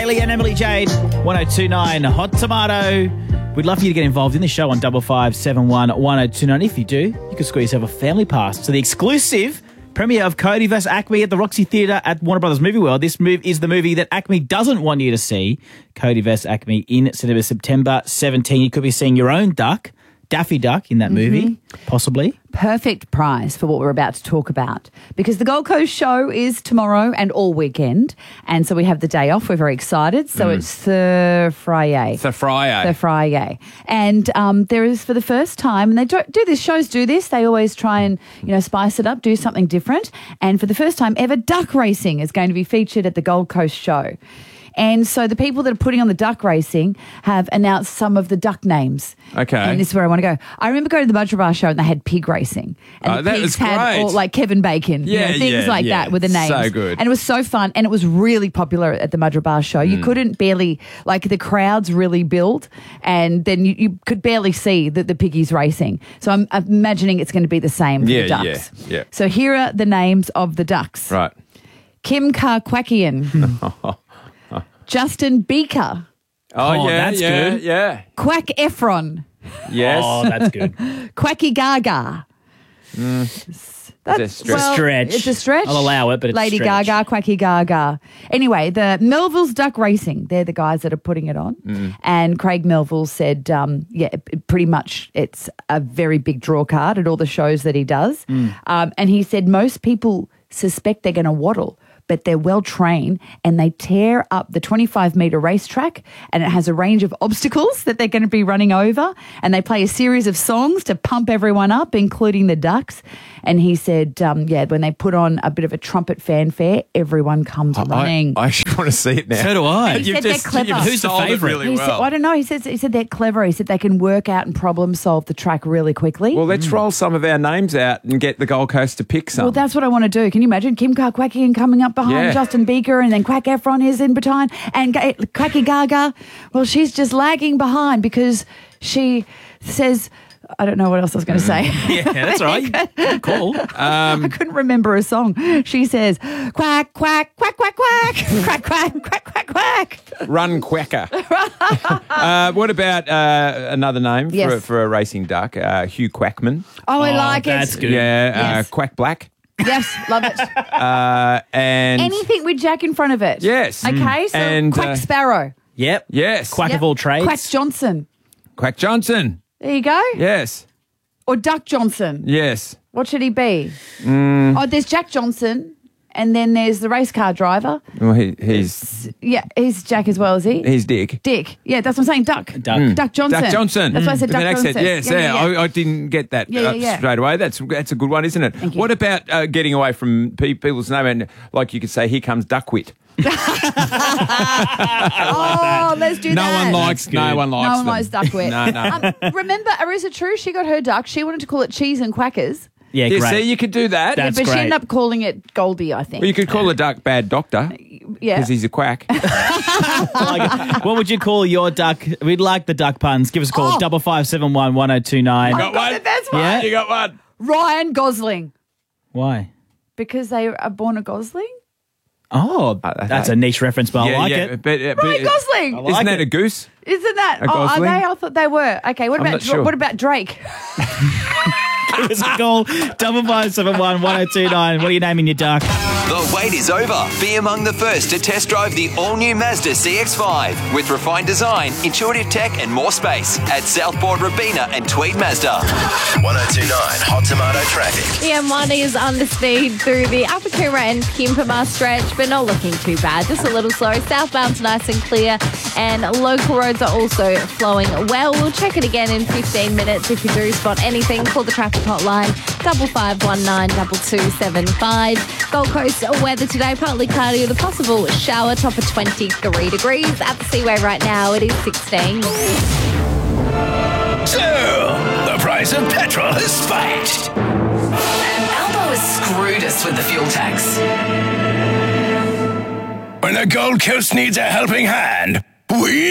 Bailey and Emily Jade, 1029 Hot Tomato. We'd love for you to get involved in the show on 5571 1029. If you do, you could score yourself a family pass to the exclusive premiere of Cody vs. Acme at the Roxy Theatre at Warner Brothers Movie World. This move is the movie that Acme doesn't want you to see. Cody vs. Acme in cinemas September 17. You could be seeing your own duck, Daffy Duck, in that movie, possibly. Perfect prize for what we're about to talk about, because the Gold Coast show is tomorrow and all weekend, and so we have the day off. We're very excited. So it's the Friday. And there is, for the first time, and they do this, shows do this, they always try and, spice it up, do something different. And for the first time ever, duck racing is going to be featured at the Gold Coast show. And so the people that are putting on the duck racing have announced some of the duck names. Okay. And this is where I want to go. I remember going to the Mudgerar Bar show and they had pig racing. And the that pigs was had great. all, like Kevin Bacon, things like that with the names. So good. And it was so fun. And it was really popular at the Mudgerar Bar show. You couldn't barely, the crowds really build. And then you could barely see the piggies racing. So I'm imagining it's going to be the same for the ducks. Yeah. So here are the names of the ducks. Right. Kim Karquakian. Justin Beaker. That's good. Yeah. Quack Efron. Yes. Oh, that's good. Quacky Gaga. It's a stretch. It's a stretch. I'll allow it, but it's Lady a stretch. Gaga, Quacky Gaga. Anyway, the Melville's Duck Racing, they're the guys that are putting it on. And Craig Melville said, pretty much it's a very big draw card at all the shows that he does. And he said most people suspect they're going to waddle, but they're well trained and they tear up the 25-metre racetrack, and it has a range of obstacles that they're going to be running over, and they play a series of songs to pump everyone up, including the ducks. And he said, when they put on a bit of a trumpet fanfare, everyone comes running. I actually want to see it now. So do I. He said they're clever. Who's the favourite? Really He said, well. I don't know. He said they're clever. He said they can work out and problem solve the track really quickly. Well, let's roll some of our names out and get the Gold Coast to pick some. Well, that's what I want to do. Can you imagine Kim Karquakian coming up behind Justin Beaker, and then Quack Efron is in behind, and Quacky Gaga? Well, she's just lagging behind because she says, I don't know what else I was going to say. Yeah, that's right. Good call. I couldn't remember a song. She says, quack, quack, quack, quack, quack, quack, quack, quack, quack, quack. Run Quacker. What about another name for a racing duck? Hugh Quackman. Oh, I like it. That's good. Yeah, Yes. Quack Black. Yes, love it. And Anything with Jack in front of it. Yes. Okay, so And, Quack Sparrow. Yep. yes, Quack of all trades. Quack Johnson. Quack Johnson. There you go. Yes, Or Duck Johnson. yes. What should he be? Oh, there's Jack Johnson, and then there's the race car driver. Well, he's Yeah, he's Jack as well, is he? he's Dick. Dick. Yeah, that's what I'm saying. Duck. Duck. Johnson. Duck Johnson. That's why I said With Duck an accent. Johnson. Yes, Yeah. I didn't get that Yeah. straight away. That's a good one, isn't it? Thank you. What about getting away from people's name and, like, you could say, here comes Duckwit. Oh, let's do No that. one likes good. No one likes No one them. likes Duckwit. No. Remember Arisa True? She got her duck. She wanted to call it Cheese and Quackers. Yeah, Yeah, great. see, you could do that. That's but she great. ended up calling it Goldie, I think. Well, you could call a duck Bad Doctor Yeah. because he's a quack. What would you call your duck? We'd like the duck puns. Give us a call. 5571 1029. Got one? the best one. Yeah. You got one? Ryan Gosling. Why? Because they are born a Gosling? Oh, that's a niche reference, but I like it. But, Ryan Gosling. like isn't that it. a goose? Isn't that? A Oh, are Gosling? they? I thought they were. Okay, what I'm about not sure. what about Drake? Give us a call. 5571 1029. What are you naming your duck? The wait is over. Be among the first to test drive the all-new Mazda CX-5 with refined design, intuitive tech and more space at Southport, Robina and Tweed Mazda. 1029 Hot Tomato traffic. The M1 is under speed through the Upper Coomera and Kimpama stretch, but not looking too bad. Just a little slow. Southbound's nice and clear, and local roads are also flowing well. We'll check it again in 15 minutes. If you do spot anything, call the traffic hotline 5519 2275. Gold Coast weather today, partly cloudy with a possible shower, top of 23 degrees. At the Seaway right now, it is 16. So, the price of petrol has spiked. And Albo has screwed us with the fuel tax. When the Gold Coast needs a helping hand, we